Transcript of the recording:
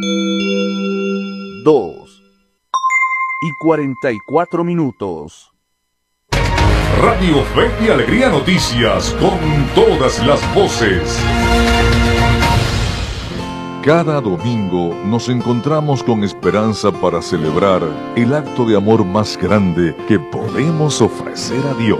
2:44. Radio Fe y Alegría Noticias, con todas las voces. Cada domingo nos encontramos con esperanza para celebrar el acto de amor más grande que podemos ofrecer a Dios.